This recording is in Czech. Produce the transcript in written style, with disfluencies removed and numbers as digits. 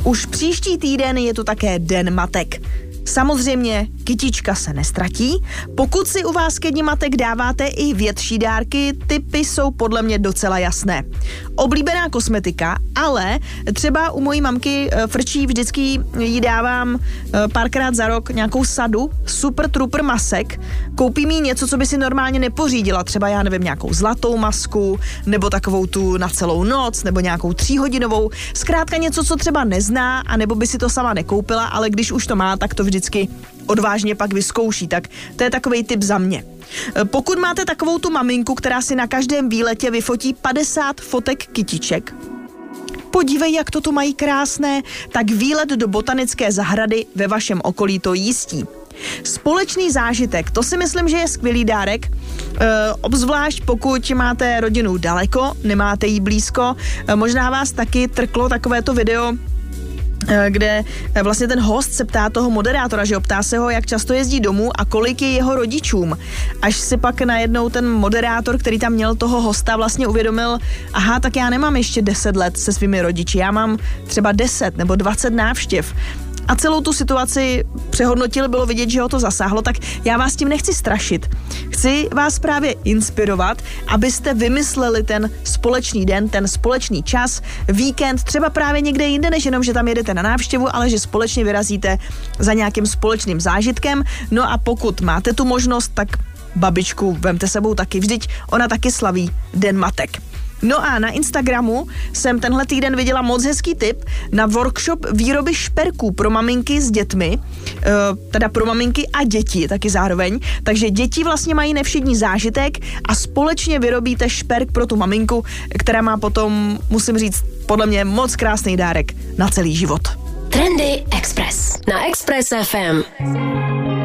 Už příští týden je to také Den matek. Samozřejmě kytička se nestratí. Pokud si u vás ke dni matek dáváte i větší dárky, typy jsou podle mě docela jasné. Oblíbená kosmetika, ale třeba u mojí mamky frčí, vždycky jí dávám párkrát za rok nějakou sadu super trooper masek. Koupím jí něco, co by si normálně nepořídila, třeba já nevím, nějakou zlatou masku, nebo takovou tu na celou noc, nebo nějakou 3hodinovou. Zkrátka něco, co třeba nezná, a nebo by si to sama nekoupila, ale když už to má, tak to vždycky odvážně pak vyzkouší, tak to je takovej tip za mě. Pokud máte takovou tu maminku, která si na každém výletě vyfotí 50 fotek kytiček, podívej, jak to tu mají krásné, tak výlet do botanické zahrady ve vašem okolí to jistí. Společný zážitek, to si myslím, že je skvělý dárek, obzvlášť pokud máte rodinu daleko, nemáte jí blízko, možná vás taky trklo takovéto video, kde vlastně ten host se ptá toho moderátora, že ptá se ho, jak často jezdí domů a kolik je jeho rodičům. Až si pak najednou ten moderátor, který tam měl toho hosta, vlastně uvědomil, aha, tak já nemám ještě 10 let se svými rodiči, já mám třeba 10 nebo 20 návštěv. A celou tu situaci přehodnotil, bylo vidět, že ho to zasáhlo, tak já vás tím nechci strašit. Chci vás právě inspirovat, abyste vymysleli ten společný den, ten společný čas, víkend, třeba právě někde jinde, než jenom, že tam jedete na návštěvu, ale že společně vyrazíte za nějakým společným zážitkem. No a pokud máte tu možnost, tak babičku vemte sebou taky, vždyť ona taky slaví Den matek. No a na Instagramu jsem tenhle týden viděla moc hezký tip na workshop výroby šperků pro maminky s dětmi, teda pro maminky a děti taky zároveň, takže děti vlastně mají nevšední zážitek a společně vyrobíte šperk pro tu maminku, která má potom, musím říct, podle mě moc krásný dárek na celý život. Trendy Express na Express FM.